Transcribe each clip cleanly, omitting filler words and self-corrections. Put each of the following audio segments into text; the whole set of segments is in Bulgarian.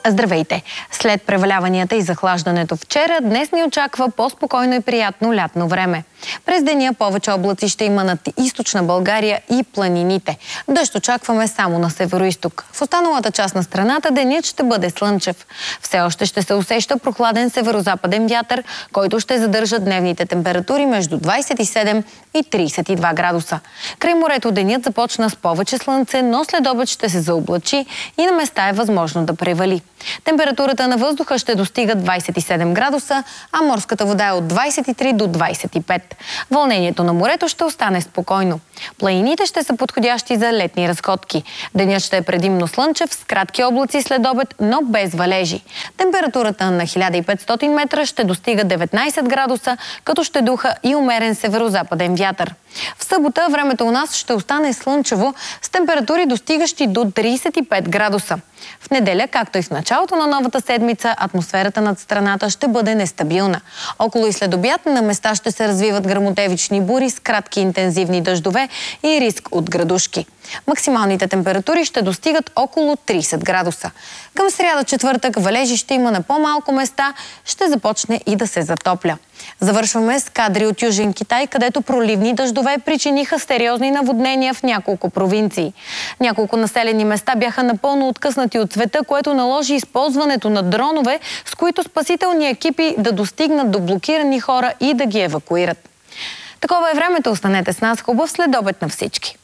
Здравейте! След преваляванията и захлаждането вчера, днес ни очаква по-спокойно и приятно лятно време. През деня повече облаци ще има над източна България и планините. Дъжд очакваме само на североизток. В останалата част на страната денят ще бъде слънчев. Все още ще се усеща прохладен северозападен вятър, който ще задържа дневните температури между 27 и 32 градуса. Край морето денят започна с повече слънце, но след обед ще се заоблачи и на места е възможно да превали. Температурата на въздуха ще достига 27 градуса, а морската вода е от 23 до 25. Вълнението на морето ще остане спокойно. Планините ще са подходящи за летни разходки. Денят ще е предимно слънчев, с кратки облаци след обед, но без валежи. Температурата на 1500 метра ще достига 19 градуса, като ще духа и умерен северозападен вятър. В събота времето у нас ще остане слънчево с температури достигащи до 35 градуса. В неделя, както и в началото на новата седмица, атмосферата над страната ще бъде нестабилна. Около и след обяд на места ще се развиват гръмотевични бури с кратки интензивни дъждове и риск от градушки. Максималните температури ще достигат около 30 градуса. Към сряда-четвъртък валежи ще има на по-малко места, ще започне и да се затопля. Завършваме с кадри от Южен Китай, където проливни дъждове причиниха сериозни наводнения в няколко провинции. Няколко населени места бяха напълно откъснати от света, което наложи използването на дронове, с които спасителни екипи да достигнат до блокирани хора и да ги евакуират. Такова е времето. Останете с нас. Хубав следобед на всички!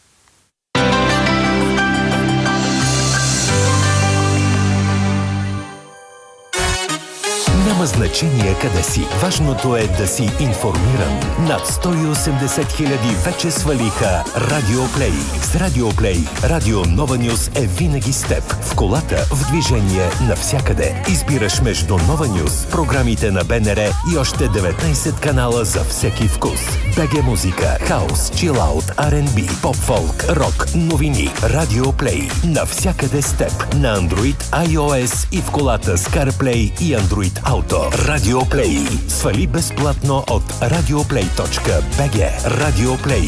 Няма значение къде си. Важното е да си информиран. Над 180 хиляди вече свалиха Радиоплей. С Радиоплей Радио Нова Нюс е винаги с теб. В колата, в движение, навсякъде. Избираш между Нова Нюс, програмите на БНР и още 19 канала за всеки вкус. БГ музика, хаус, чилаут, R&B, поп-фолк, рок, новини. Радиоплей. Навсякъде с теб. На Android, iOS и в колата с CarPlay и Android Auto. Радиоплей. Свали безплатно от radioplay.bg. Радиоплей.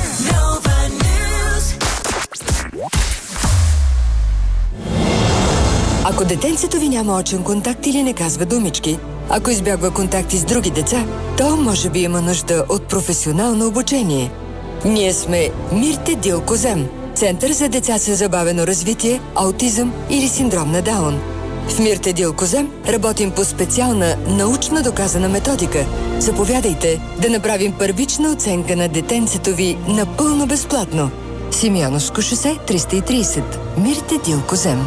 Ако детенцето ви няма очен контакт или не казва думички, ако избягва контакти с други деца, то може би има нужда от професионално обучение. Ние сме Мирте Дилкозем, Център за деца с забавено развитие, аутизъм или синдром на Даун. В Мирте Дилкозем работим по специална научно доказана методика. Заповядайте да направим първична оценка на детенцето ви напълно безплатно. Симеоновско шосе 330. Мирте Дилкозем.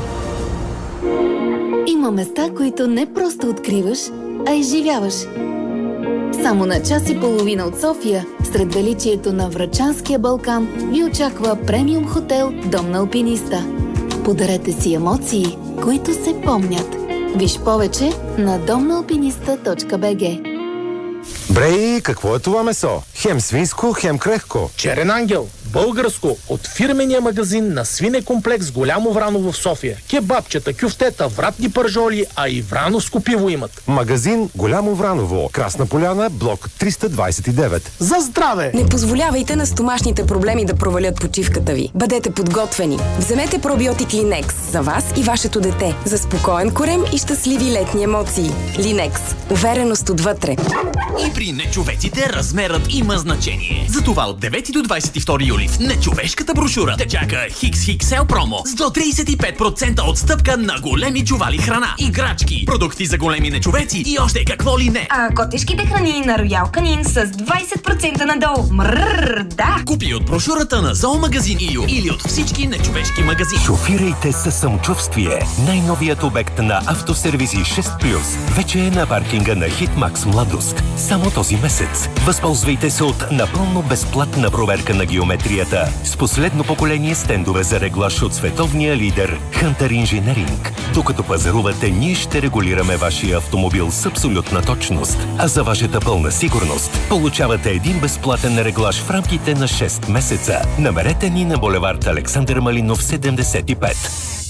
Има места, които не просто откриваш, а изживяваш. Само на час и половина от София, сред величието на Врачанския Балкан, ви очаква премиум хотел Дом на алпиниста. Подарете си емоции, които се помнят. Виж повече на domnaalpinista.bg. Брей, какво е това месо? Хем свинско, хем крехко. Черен ангел, българско, от фирмения магазин на свинекомплекс Голямо Враново в София. Кебабчета, кюфтета, вратни пържоли, а и врановско пиво имат. Магазин Голямо Враново, Красна поляна, блок 329. За здраве! Не позволявайте на стомашните проблеми да провалят почивката ви. Бъдете подготвени. Вземете пробиотик Линекс за вас и вашето дете. За спокоен корем и щастливи летни емоции. Линекс. Увереност отвътре. И при нечовеците размерът има значение. Затова от 9 до 22 юли в нечовешката брошура те чака XXL промо с до 35% отстъпка на големи чували храна, играчки, продукти за големи нечовеци и още какво ли не. А котешките храни на Роял Канин с 20% надолу. Мрррр, да! Купи от брошурата на Зоомагазин ИЮ или от всички нечовешки магазини. Шофирайте със самочувствие. Най-новият обект на Автосервизи 6+. Вече е на паркинга на Хитмакс Младост. Само този месец. Възползвайте се от напълно безплатна проверка на геометрията с последно поколение стендове за реглаж от световния лидер Hunter Engineering. Докато пазарувате, ние ще регулираме вашия автомобил с абсолютна точност. А за вашата пълна сигурност получавате един безплатен реглаж в рамките на 6 месеца. Намерете ни на булевард Александър Малинов 75.